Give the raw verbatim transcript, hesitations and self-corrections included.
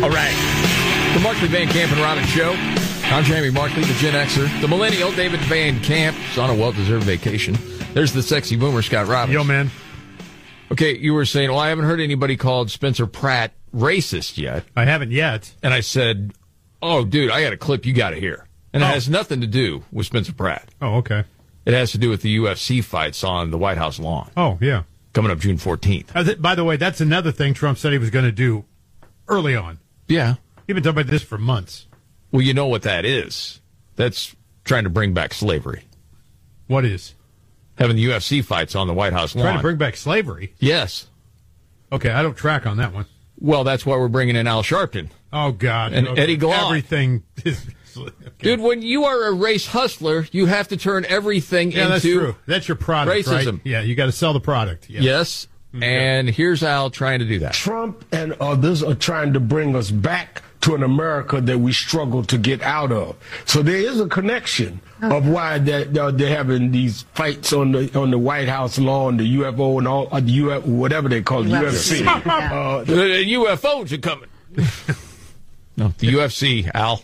All right. The Markley, Van Camp, and Robbins Show. I'm Jamie Markley, the Gen Xer. The millennial, David Van Camp, is on a well-deserved vacation. There's the sexy boomer, Scott Robbins. Yo, man. Okay, you were saying, well, I haven't heard anybody called Spencer Pratt racist yet. I haven't yet. And I said, oh, dude, I got a clip you got to hear. And oh. it has nothing to do with Spencer Pratt. Oh, okay. It has to do with the U F C fights on the White House lawn. Oh, yeah. Coming up June fourteenth. Uh, th- by the way, that's another thing Trump said he was going to do early on. Yeah. He's been talking about this for months. Well, you know what that is. That's trying to bring back slavery. What is? Having the U F C fights on the White House lawn. Trying to bring back slavery? Yes. Okay, I don't track on that one. Well, that's why we're bringing in Al Sharpton. Oh, God. And okay. Eddie Glaude. Everything is... Okay. Dude, when you are a race hustler, you have to turn everything yeah, into that's true. That's your product, racism. Right? Yeah, you got to sell the product. Yeah. Yes, okay. And here's Al trying to do that. Trump and others are trying to bring us back to an America that we struggle to get out of. So there is a connection of why they're, uh, they're having these fights on the on the White House lawn, the U F O and all uh, the U F whatever they call it, U F C. uh, the, the U F Os are coming. No, the U F C, Al.